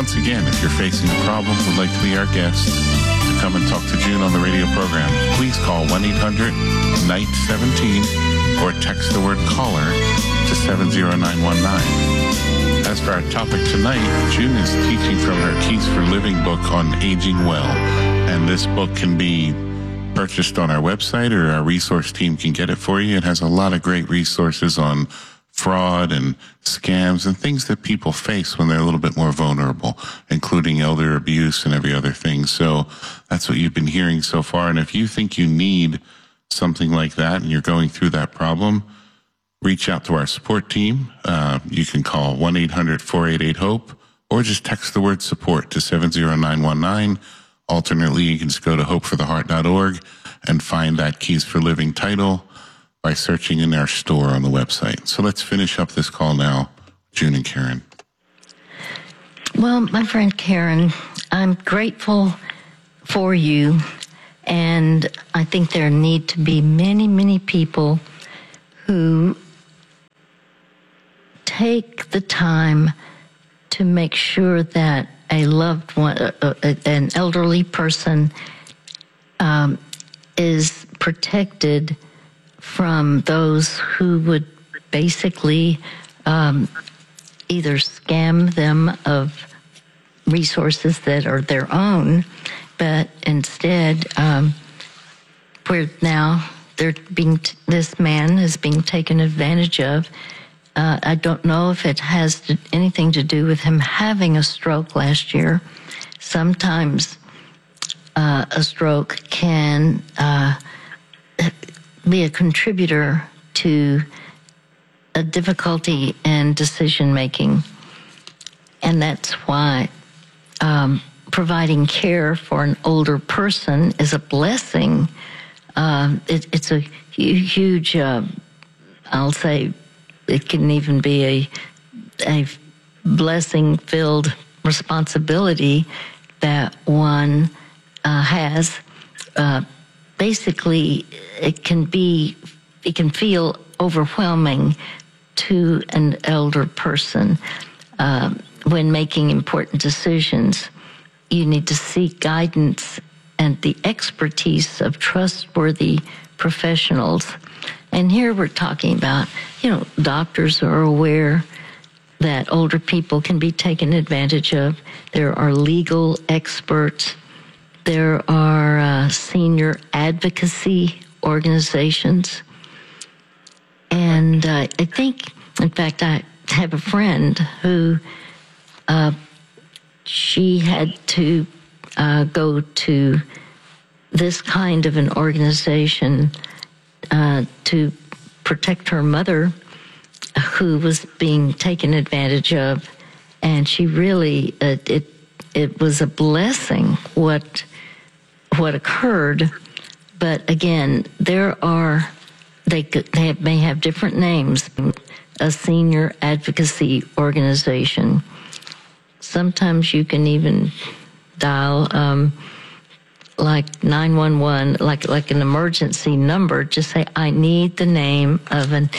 once again, if you're facing a problem, would like to be our guest, to come and talk to June on the radio program, please call 1-800-NIGHT-17 or text the word caller to 70919. As for our topic tonight, June is teaching from her Keys for Living book on aging well. And this book can be purchased on our website, or our resource team can get it for you. It has a lot of great resources on fraud and scams and things that people face when they're a little bit more vulnerable, including elder abuse and every other thing. So that's what you've been hearing so far. And if you think you need something like that and you're going through that problem, reach out to our support team. You can call 1-800-488-HOPE or just text the word support to 70919. Alternately, you can just go to hopefortheheart.org and find that Keys for Living title by searching in our store on the website. So let's finish up this call now, June and Karen. Well, my friend Karen, I'm grateful for you, and I think there need to be many, many people who take the time to make sure that a loved one, an elderly person, is protected from those who would basically either scam them of resources that are their own, but instead, this man is being taken advantage of. I don't know if it has anything to do with him having a stroke last year. Sometimes a stroke can be a contributor to a difficulty in decision making. And that's why providing care for an older person is a blessing. It's a huge, I'll say, it can even be a blessing-filled responsibility that one has. Basically, it can feel overwhelming to an elder person when making important decisions. You need to seek guidance and the expertise of trustworthy professionals. And here we're talking about, doctors are aware that older people can be taken advantage of. There are legal experts. There are senior advocacy organizations. And I think, in fact, I have a friend who she had to go to this kind of an organization to protect her mother, who was being taken advantage of. And she really, it was a blessing what occurred. But again, they may have different names. A senior advocacy organization. Sometimes you can even dial like 911, like an emergency number. Just say, I need the name of an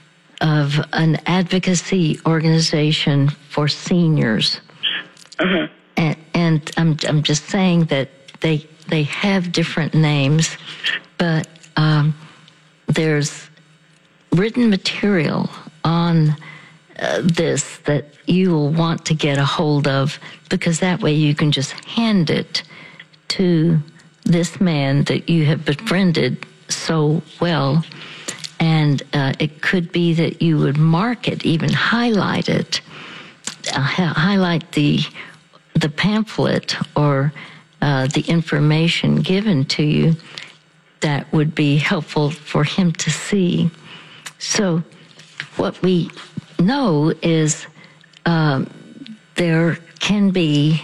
advocacy organization for seniors. Uh-huh. And I'm just saying that they have different names, but there's written material on this that you will want to get a hold of, because that way you can just hand it to this man that you have befriended so well. And it could be that you would mark it, even highlight it, highlight the pamphlet or the information given to you that would be helpful for him to see. So what we know is there can be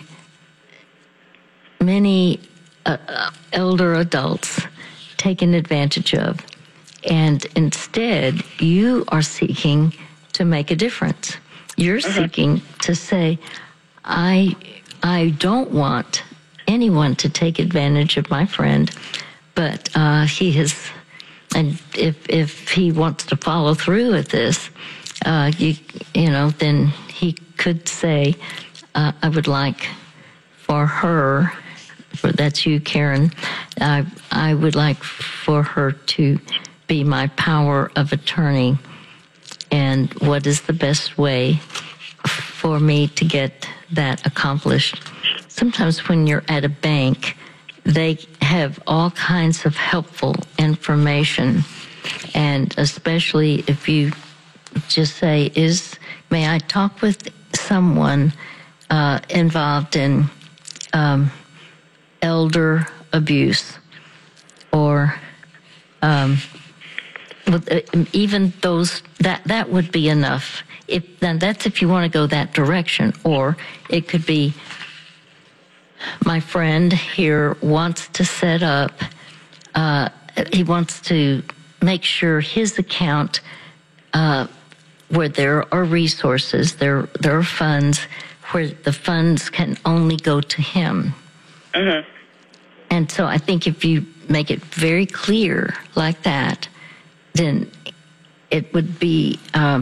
many elder adults taken advantage of, and instead you are seeking to make a difference. You're seeking to say, I don't want anyone to take advantage of my friend, but he has, and if he wants to follow through with this, then he could say, I would like for her, that's you, Karen, I would like for her to be my power of attorney. And what is the best way for me to get that accomplished? Sometimes when you're at a bank, they have all kinds of helpful information. And especially if you just say, may I talk with someone involved in elder abuse, or even those, that would be enough. Then that's if you want to go that direction. Or it could be, my friend here wants to set up, he wants to make sure his account, where there are resources, there are funds, where the funds can only go to him. Mm-hmm. And so I think if you make it very clear like that, then it would be